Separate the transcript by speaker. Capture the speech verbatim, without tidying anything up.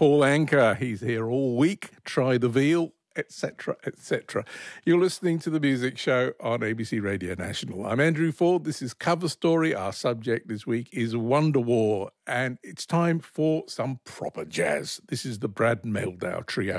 Speaker 1: Paul Anka. He's here all week. Try the veal, et cetera, et cetera. You're listening to The Music Show on A B C Radio National. I'm Andrew Ford. This is Cover Story. Our subject this week is Wonder War, and it's time for some proper jazz. This is the Brad Mehldau Trio.